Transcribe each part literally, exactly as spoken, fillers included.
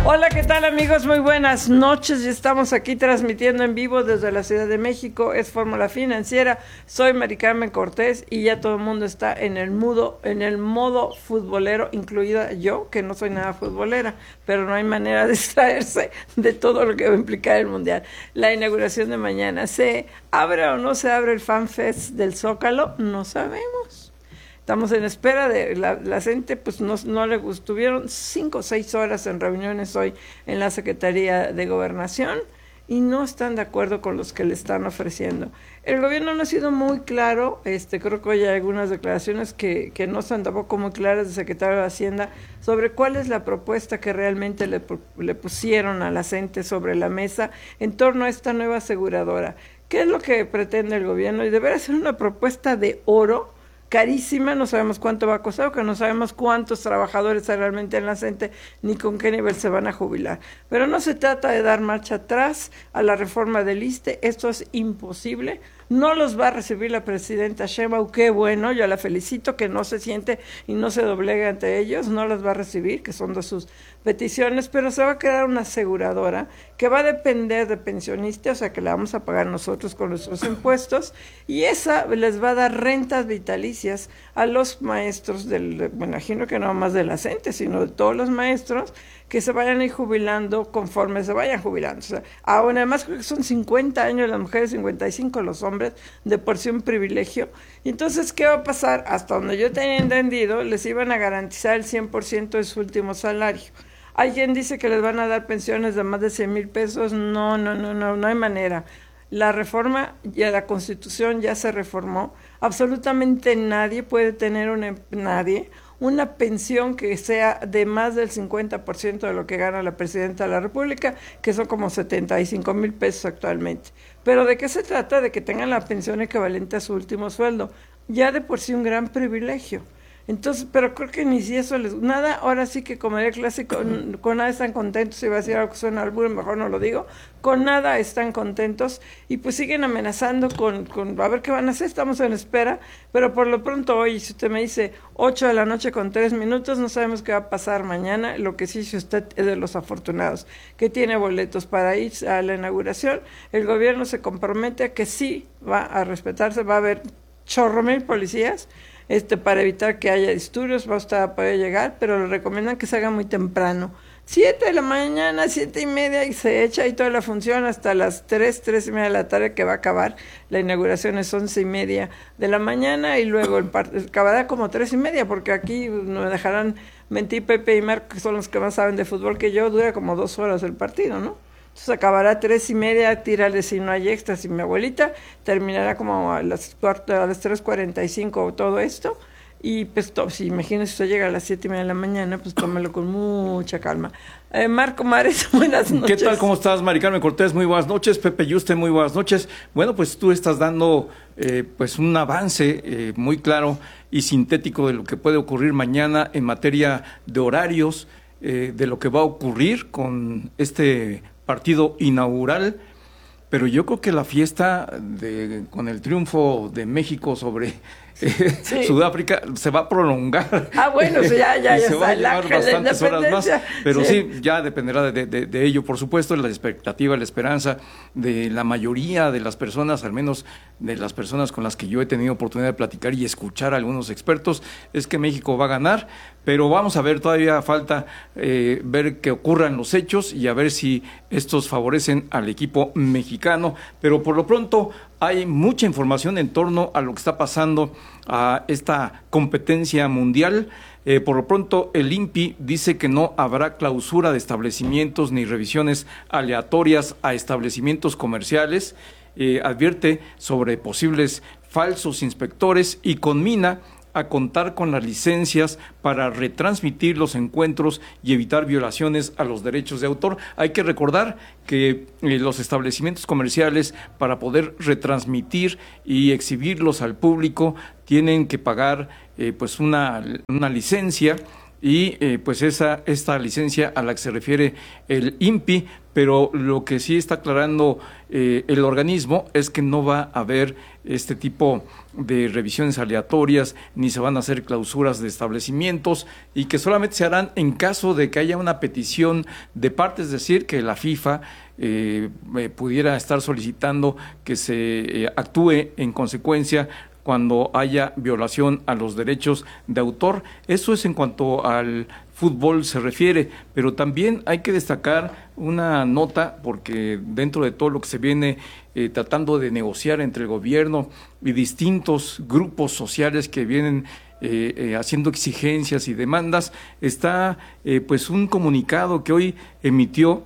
Hola, ¿qué tal amigos? Muy buenas noches. Ya estamos aquí transmitiendo en vivo desde la Ciudad de México. Es Fórmula Financiera. Soy Mari Carmen Cortés y ya todo el mundo está en el mudo, en el modo futbolero, incluida yo, que no soy nada futbolera, pero no hay manera de extraerse de todo lo que va a implicar el Mundial. La inauguración de mañana, ¿se abre o no se abre el Fan Fest del Zócalo? No sabemos. Estamos en espera de la, la gente, pues no, no le estuvieron cinco o seis horas en reuniones hoy en la Secretaría de Gobernación y no están de acuerdo con los que le están ofreciendo. El gobierno no ha sido muy claro, este, creo que hoy hay algunas declaraciones que, que no están tampoco muy claras del secretario de Hacienda sobre cuál es la propuesta que realmente le, le pusieron a la gente sobre la mesa en torno a esta nueva aseguradora. ¿Qué es lo que pretende el gobierno? Y deberá ser una propuesta de oro, carísima, no sabemos cuánto va a costar, que no sabemos cuántos trabajadores hay realmente en la gente, ni con qué nivel se van a jubilar. Pero no se trata de dar marcha atrás a la reforma del ISSSTE, esto es imposible. No los va a recibir la presidenta Sheinbaum, qué bueno, yo la felicito, que no se siente y no se doblega ante ellos, no las va a recibir, que son de sus peticiones, pero se va a crear una aseguradora que va a depender de pensionistas, o sea que la vamos a pagar nosotros con nuestros impuestos, y esa les va a dar rentas vitalicias a los maestros, del, me imagino que no más de la CENTE, sino de todos los maestros, que se vayan a ir jubilando conforme se vayan jubilando. O sea, aún además creo que son cincuenta años las mujeres, cincuenta y cinco los hombres, de por sí un privilegio. Y entonces, ¿qué va a pasar? Hasta donde yo tenía entendido, les iban a garantizar el cien por ciento de su último salario. Hay quien dice que les van a dar pensiones de más de cien mil pesos. No, no, no, no, no hay manera. La reforma, ya la Constitución ya se reformó. Absolutamente nadie puede tener una, nadie, una pensión que sea de más del cincuenta por ciento de lo que gana la Presidenta de la República, que son como setenta y cinco mil pesos actualmente. Pero ¿de qué se trata? De que tengan la pensión equivalente a su último sueldo. Ya de por sí un gran privilegio. Entonces, pero creo que ni si eso les... Nada, ahora sí que como el clásico, con nada están contentos, si va a decir algo que suena al burro, mejor no lo digo, con nada están contentos y pues siguen amenazando con, con a ver qué van a hacer, estamos en espera, pero por lo pronto hoy, si usted me dice ocho de la noche con tres minutos, no sabemos qué va a pasar mañana. Lo que sí, si usted es de los afortunados que tiene boletos para ir a la inauguración, el gobierno se compromete a que sí va a respetarse, va a haber chorro mil policías, este para evitar que haya disturbios, va usted a poder llegar, pero le recomiendan que se haga muy temprano, siete de la mañana, siete y media, y se echa ahí toda la función hasta las tres, tres y media de la tarde, que va a acabar. La inauguración es once y media de la mañana y luego el part- acabará como tres y media, porque aquí no me dejarán mentir Pepe y Marco, que son los que más saben de fútbol que yo, dura como dos horas el partido, ¿no? Entonces acabará a tres y media, tírale si no hay extras, y mi abuelita terminará como a las cuarto, a las tres cuarenta y cinco todo esto, y pues to, si imagínese usted llega a las siete y media de la mañana, pues tómelo con mucha calma. Eh, Marco Mares, buenas noches. ¿Qué tal? ¿Cómo estás, Mari Carmen Cortés? Muy buenas noches. Pepe Yuste, muy buenas noches. Bueno, pues tú estás dando eh, pues un avance eh, muy claro y sintético de lo que puede ocurrir mañana en materia de horarios, eh, de lo que va a ocurrir con este partido inaugural, pero yo creo que la fiesta de, con el triunfo de México sobre eh, sí. Sudáfrica se va a prolongar. Ah, bueno, sí, ya, ya, y ya se va a llevar bastantes horas más, pero sí, sí ya dependerá de, de, de ello, por supuesto, la expectativa, la esperanza de la mayoría de las personas, al menos de las personas con las que yo he tenido oportunidad de platicar y escuchar a algunos expertos, es que México va a ganar, pero vamos a ver, todavía falta eh, ver que ocurran los hechos y a ver si estos favorecen al equipo mexicano, pero por lo pronto hay mucha información en torno a lo que está pasando a esta competencia mundial. Eh, por lo pronto, el INPI dice que no habrá clausura de establecimientos ni revisiones aleatorias a establecimientos comerciales. Eh, advierte sobre posibles falsos inspectores y conmina a contar con las licencias para retransmitir los encuentros y evitar violaciones a los derechos de autor. Hay que recordar que eh, los establecimientos comerciales, para poder retransmitir y exhibirlos al público, tienen que pagar eh, pues una, una licencia, y eh, pues esa esta licencia a la que se refiere el I N P I, pero lo que sí está aclarando eh, el organismo es que no va a haber este tipo de revisiones aleatorias, ni se van a hacer clausuras de establecimientos, y que solamente se harán en caso de que haya una petición de parte, es decir, que la FIFA eh, eh, pudiera estar solicitando que se eh, actúe en consecuencia cuando haya violación a los derechos de autor. Eso es en cuanto al fútbol se refiere, pero también hay que destacar una nota, porque dentro de todo lo que se viene eh, tratando de negociar entre el gobierno y distintos grupos sociales que vienen eh, eh, haciendo exigencias y demandas, está eh, pues un comunicado que hoy emitió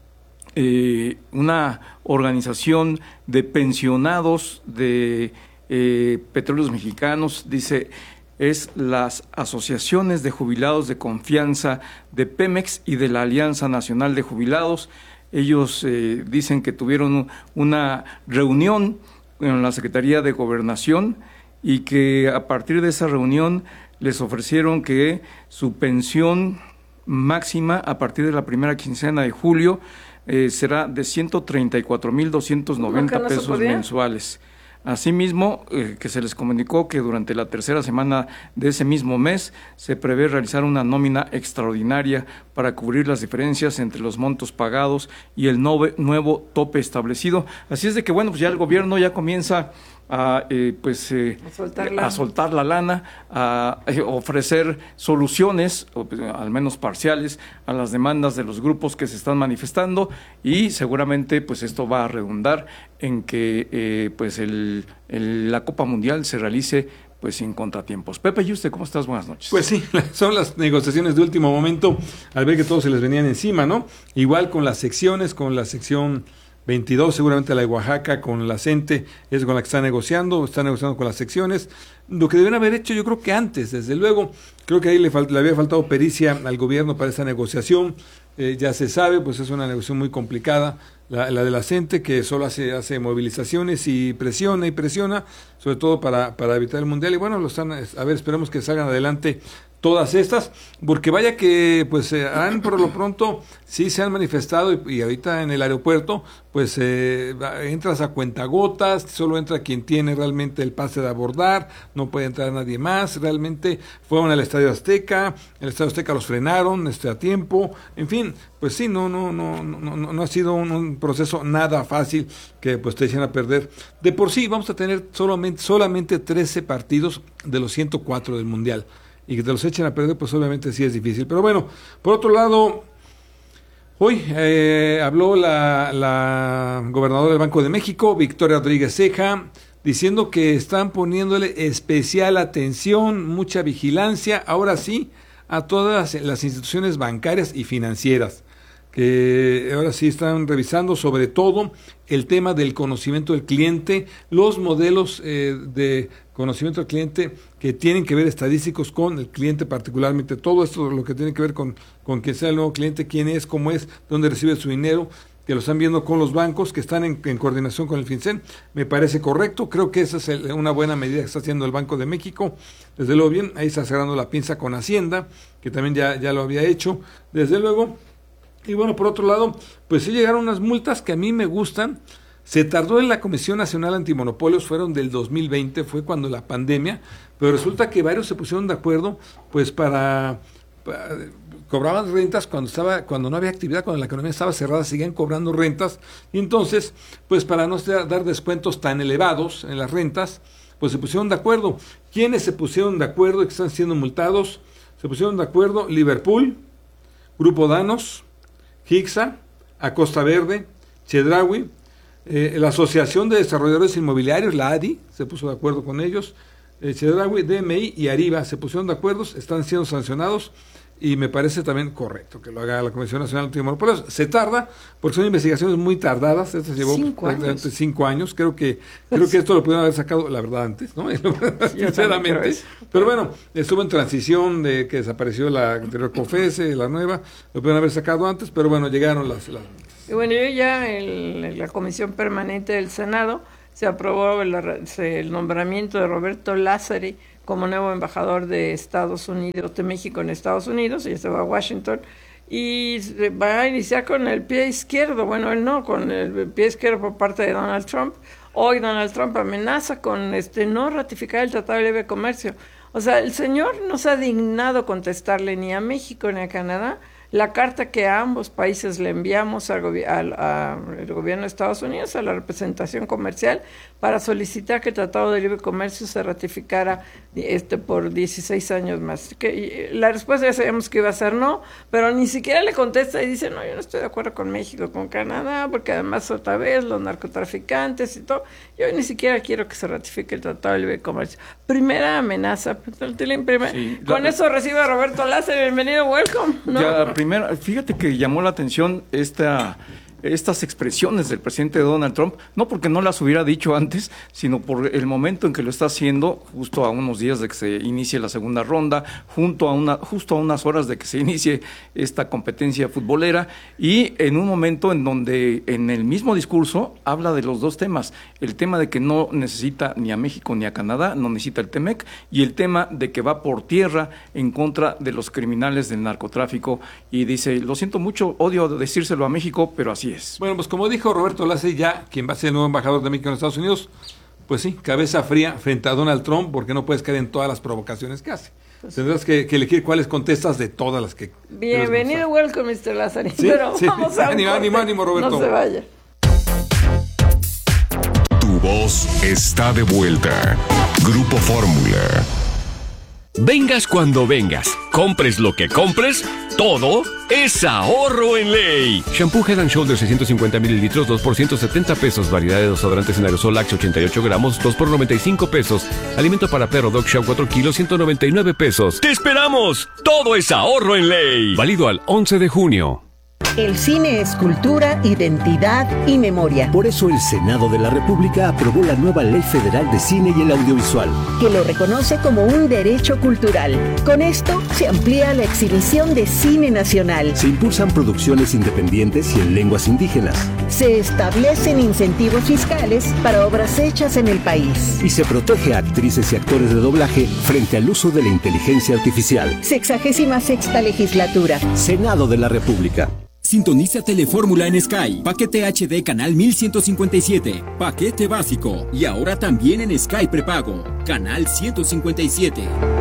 eh, una organización de pensionados de Eh, Petróleos Mexicanos. Dice, es las asociaciones de jubilados de confianza de Pemex y de la Alianza Nacional de Jubilados. Ellos eh, dicen que tuvieron una reunión en la Secretaría de Gobernación y que a partir de esa reunión les ofrecieron que su pensión máxima a partir de la primera quincena de julio eh, será de ciento treinta y cuatro mil doscientos noventa pesos mensuales. Asimismo, eh, que se les comunicó que durante la tercera semana de ese mismo mes se prevé realizar una nómina extraordinaria para cubrir las diferencias entre los montos pagados y el nove, nuevo tope establecido. Así es de que, bueno, pues ya el gobierno ya comienza a, eh, pues, eh, a, soltar la... a soltar la lana, a eh, ofrecer soluciones, o, pues, al menos parciales, a las demandas de los grupos que se están manifestando, y seguramente pues esto va a redundar en que eh, pues el, el, la Copa Mundial se realice pues sin contratiempos. Pepe, ¿y usted cómo estás? Buenas noches. Pues sí, son las negociaciones de último momento, al ver que todos se les venían encima, ¿no? Igual con las secciones, con la sección veintidós, seguramente la de Oaxaca, con la CENTE, es con la que está negociando, está negociando con las secciones. Lo que deben haber hecho, yo creo que antes, desde luego, creo que ahí le, fal- le había faltado pericia al gobierno para esa negociación. Eh, ya se sabe, pues es una negociación muy complicada, la, la de la CENTE, que solo hace, hace movilizaciones y presiona y presiona, sobre todo para, para evitar el Mundial. Y bueno, lo están, a ver, esperemos que salgan adelante todas estas, porque vaya que pues eh, han por lo pronto sí se han manifestado, y, y ahorita en el aeropuerto pues eh, entras a cuentagotas, solo entra quien tiene realmente el pase de abordar, no puede entrar nadie más. Realmente fueron al Estadio Azteca, el Estadio Azteca los frenaron este, a tiempo, en fin, pues sí, no no no no no, no ha sido un, un proceso nada fácil que pues te echen a perder. De por sí vamos a tener solamente, solamente trece partidos de los ciento cuatro del Mundial, y que te los echen a perder, pues obviamente sí es difícil. Pero bueno, por otro lado, hoy eh, habló la, la gobernadora del Banco de México, Victoria Rodríguez Ceja, diciendo que están poniéndole especial atención, mucha vigilancia, ahora sí, a todas las, las instituciones bancarias y financieras, que ahora sí están revisando sobre todo el tema del conocimiento del cliente, los modelos eh, de conocimiento del cliente que tienen que ver estadísticos con el cliente particularmente, todo esto lo que tiene que ver con, con quién sea el nuevo cliente, quién es, cómo es, dónde recibe su dinero, que lo están viendo con los bancos, que están en, en coordinación con el FinCEN, me parece correcto. Creo que esa es el, una buena medida que está haciendo el Banco de México, desde luego bien, ahí está cerrando la pinza con Hacienda, que también ya, ya lo había hecho, desde luego. Y bueno, por otro lado, pues sí llegaron unas multas que a mí me gustan. Se tardó en la Comisión Nacional Antimonopolios, fueron del dos mil veinte, fue cuando la pandemia, pero resulta que varios se pusieron de acuerdo, pues para, para cobraban rentas cuando estaba, cuando no había actividad, cuando la economía estaba cerrada, seguían cobrando rentas, y entonces, pues para no dar descuentos tan elevados en las rentas, pues se pusieron de acuerdo. ¿Quiénes se pusieron de acuerdo y que están siendo multados? Se pusieron de acuerdo Liverpool, Grupo Danos, Hixa, Acosta Verde, Chedraui, eh, la Asociación de Desarrolladores Inmobiliarios, la A D I, se puso de acuerdo con ellos, eh, Chedraui, D M I y Arriba se pusieron de acuerdo, están siendo sancionados, y me parece también correcto que lo haga la Comisión Nacional Antimonopolios. Se tarda, porque son investigaciones muy tardadas, esto llevó cinco años. cinco años, creo que creo que esto lo pudieron haber sacado, la verdad, antes, ¿no? Sinceramente. Pero bueno, estuvo en transición de que desapareció la anterior COFESE, la nueva, lo pudieron haber sacado antes, pero bueno, llegaron las... las... Y bueno, yo ya en la Comisión Permanente del Senado se aprobó el, el nombramiento de Roberto Lázari como nuevo embajador de Estados Unidos, de México en Estados Unidos, y se va a Washington, y va a iniciar con el pie izquierdo, bueno, él no, con el pie izquierdo por parte de Donald Trump. Hoy Donald Trump amenaza con este no ratificar el Tratado de Libre Comercio. O sea, el señor no se ha dignado contestarle ni a México ni a Canadá la carta que a ambos países le enviamos al, gobi- al, al gobierno de Estados Unidos, a la representación comercial, para solicitar que el Tratado de Libre Comercio se ratificara este, por dieciséis años más. Que, la respuesta ya sabíamos que iba a ser no, pero ni siquiera le contesta y dice, no, yo no estoy de acuerdo con México, con Canadá, porque además otra vez los narcotraficantes y todo, yo ni siquiera quiero que se ratifique el Tratado de Libre Comercio. Primera amenaza, primer, sí, con la, eso recibe a Roberto Lázaro, bienvenido, welcome, ¿no? Ya, primero, fíjate que llamó la atención esta, estas expresiones del presidente Donald Trump, no porque no las hubiera dicho antes, sino por el momento en que lo está haciendo, justo a unos días de que se inicie la segunda ronda, junto a una, justo a unas horas de que se inicie esta competencia futbolera, y en un momento en donde en el mismo discurso habla de los dos temas, el tema de que no necesita ni a México ni a Canadá, no necesita el T-M E C, y el tema de que va por tierra en contra de los criminales del narcotráfico, y dice, lo siento mucho, odio decírselo a México, pero así es. Bueno, pues como dijo Roberto Lace, ya quien va a ser el nuevo embajador de México en Estados Unidos, pues sí, cabeza fría frente a Donald Trump, porque no puedes caer en todas las provocaciones que hace. Pues tendrás que, que elegir cuáles contestas de todas las que... Bienvenido, welcome, mister Lazarín. ¿Sí? Pero sí. vamos a ánimo, ánimo, ánimo, Roberto. No se vaya. Tu voz está de vuelta. Grupo Fórmula. Vengas cuando vengas, compres lo que compres, todo es ahorro en ley. Shampoo Head and Shoulders seiscientos cincuenta mililitros, dos por ciento setenta pesos. Variedad de desodorantes en aerosol Axe ochenta y ocho gramos, dos por noventa y cinco pesos. Alimento para perro Dog Chow cuatro kilos, ciento noventa y nueve pesos. ¡Te esperamos! Todo es ahorro en ley. Válido al once de junio. El cine es cultura, identidad y memoria. Por eso el Senado de la República aprobó la nueva Ley Federal de Cine y el Audiovisual, que lo reconoce como un derecho cultural. Con esto se amplía la exhibición de cine nacional. Se impulsan producciones independientes y en lenguas indígenas. Se establecen incentivos fiscales para obras hechas en el país. Y se protege a actrices y actores de doblaje frente al uso de la inteligencia artificial. Sexagésima sexta legislatura. Senado de la República. Sintoniza Telefórmula en Sky. Paquete H D canal mil ciento cincuenta y siete. Paquete básico. Y ahora también en Sky prepago. Canal ciento cincuenta y siete.